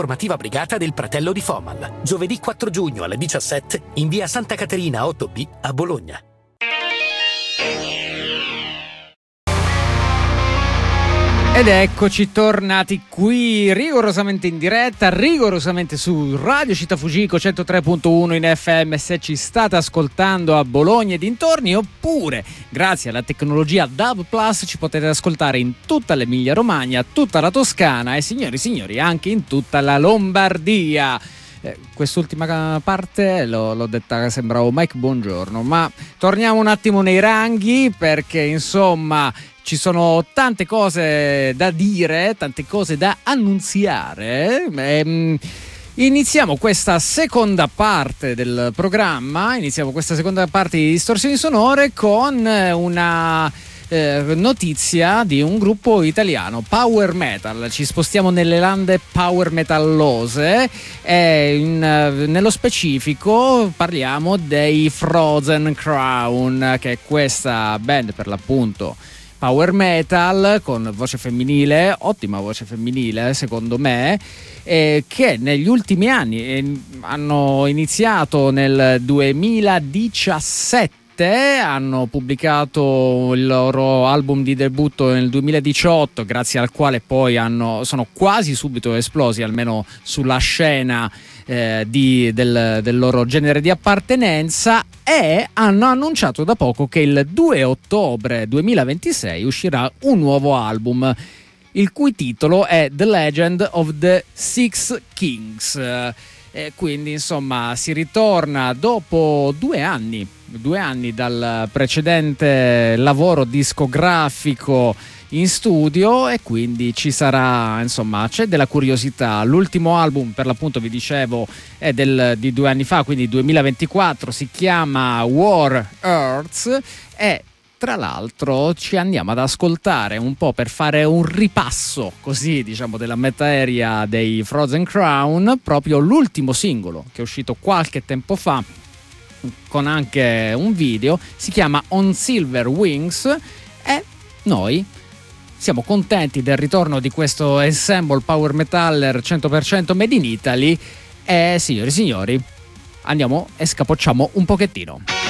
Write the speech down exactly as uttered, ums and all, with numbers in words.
Formativa brigata del Pratello di Fomal. Giovedì quattro giugno alle diciassette in via Santa Caterina otto B a Bologna. Ed eccoci tornati qui rigorosamente in diretta, rigorosamente su Radio Città Fujiko centotré virgola uno in F M se ci state ascoltando a Bologna e dintorni, oppure grazie alla tecnologia D A B Plus ci potete ascoltare in tutta l'Emilia Romagna, tutta la Toscana e signori e signori anche in tutta la Lombardia. Eh, quest'ultima parte l'ho, l'ho detta, sembravo Mike Buongiorno, ma torniamo un attimo nei ranghi perché insomma ci sono tante cose da dire, tante cose da annunziare. Ehm, iniziamo questa seconda parte del programma, iniziamo questa seconda parte di Distorsioni Sonore con una eh, notizia di un gruppo italiano, Power Metal. Ci spostiamo nelle lande power metallose e in, nello specifico parliamo dei Frozen Crown, che è questa band per l'appunto power metal con voce femminile, ottima voce femminile secondo me, eh, che negli ultimi anni eh, hanno iniziato nel duemiladiciassette, hanno pubblicato il loro album di debutto nel duemiladiciotto, grazie al quale poi hanno, sono quasi subito esplosi, almeno sulla scena eh, di, del, del loro genere di appartenenza, e hanno annunciato da poco che il due ottobre duemilaventisei uscirà un nuovo album, il cui titolo è The Legend of the Six Kings. E quindi insomma si ritorna dopo due anni, due anni dal precedente lavoro discografico in studio, e quindi ci sarà, insomma, c'è della curiosità. L'ultimo album, per l'appunto vi dicevo, è del, di due anni fa, quindi duemilaventiquattro, si chiama War Earths, e tra l'altro ci andiamo ad ascoltare un po' per fare un ripasso, così diciamo, della materia dei Frozen Crown, proprio l'ultimo singolo che è uscito qualche tempo fa con anche un video, si chiama On Silver Wings, e noi siamo contenti del ritorno di questo ensemble power metaller cento per cento made in Italy, e signori e signori andiamo e scapocciamo un pochettino.